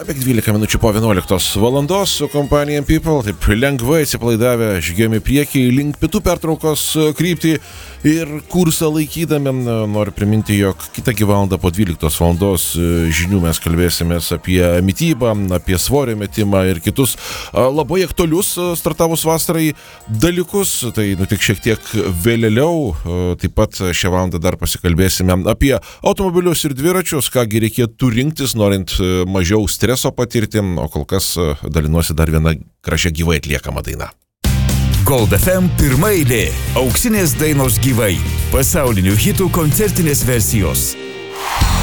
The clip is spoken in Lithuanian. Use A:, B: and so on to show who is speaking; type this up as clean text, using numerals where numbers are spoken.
A: Beveik 12 minučių po 11 valandos su kompanija People, taip lengvai atsipalaidavę, žygiojame į priekį link pietų pertraukos kryptį ir kursą laikydami. Noriu priminti, jog kitą valandą po 12 valandos žinių mes kalbėsimės apie mitybą, apie svorio metimą ir kitus labai aktualius startavus vasarai dalykus. Tai nutik šiek tiek vėliau. Taip pat šią valandą dar pasikalbėsime apie automobilius ir dviračius, kągi reikėtų rinktis, norint mažiau streso patirti, o kol kas dalinuosi dar vieną gražią gyvai atliekamą dainą.
B: Gold FM pirma eilė. Auksinės dainos gyvai. Pasaulinių hitų koncertinės versijos.